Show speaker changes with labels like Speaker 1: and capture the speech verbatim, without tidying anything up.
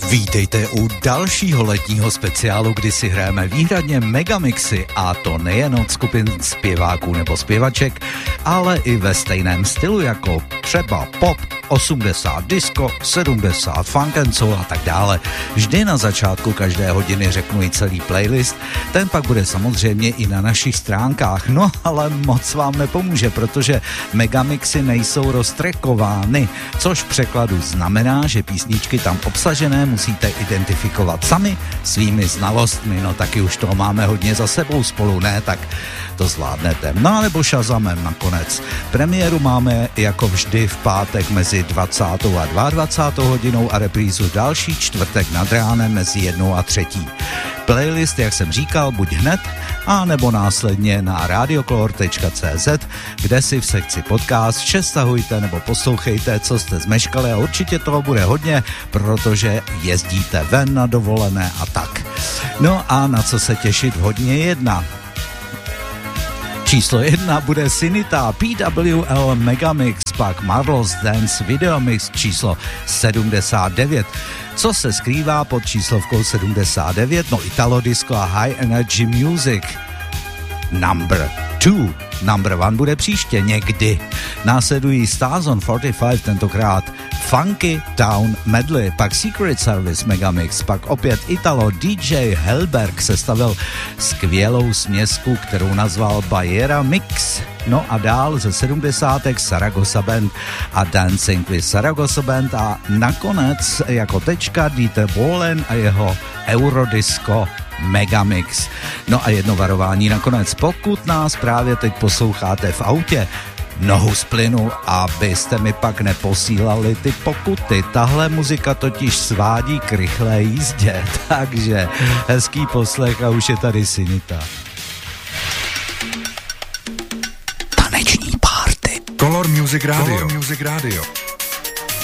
Speaker 1: Vítejte u dalšího letního speciálu, kdy si hrajeme výhradně megamixy, a to nejen od skupin zpěváků nebo zpěvaček, ale i ve stejném stylu jako třeba pop, osmdesát, disco, sedmdesát, funk and soul a tak dále. Vždy na začátku každé hodiny řeknu i celý playlist, ten pak bude samozřejmě i na našich stránkách, no ale moc vám nepomůže, protože megamixy nejsou roztrekovány, což v překladu znamená, že písničky tam obsažené musíte identifikovat sami svými znalostmi, no taky už toho máme hodně za sebou spolu, ne, tak to zvládnete. No nebo Shazamem nakonec. Premiéru máme jako vždy v pátek mezi dvacátou a dvacátou druhou hodinou a reprízu další čtvrtek nad ránem mezi jednou a třetí. Playlist, jak jsem říkal, buď hned, a nebo následně na radiocolor tečka cé zet, kde si v sekci podcast přestahujte nebo poslouchejte, co jste zmeškali, a určitě toho bude hodně, protože jezdíte ven na dovolené a tak. No a na co se těšit v hodně jedna. Číslo jedna bude Sinita P W L Megamix, pak Marlo's Dance Videomix číslo sedmdesát devět. Co se skrývá pod číslovkou sedmdesát devět? No Italo Disco a High Energy Music. Number two. Number one bude příště někdy. Následují Stars on čtyřicet pět, tentokrát Funky Town Medley, pak Secret Service Megamix, pak opět Italo. D J Helberg sestavil skvělou směsku, kterou nazval Bajera Mix. No a dál ze sedmdesátek Saragossa Band a Dancing with Saragossa Band, a nakonec jako tečka Dieter Bohlen a jeho Eurodisco Megamix. No a jedno varování nakonec, pokud nás právě teď posloucháte v autě, nohu z plynu, abyste mi pak neposílali ty pokuty. Tahle muzika totiž svádí k rychlé jízdě, takže hezký poslech a už je tady Sinita.
Speaker 2: Taneční party.
Speaker 3: Color Music Radio. Color Music Radio.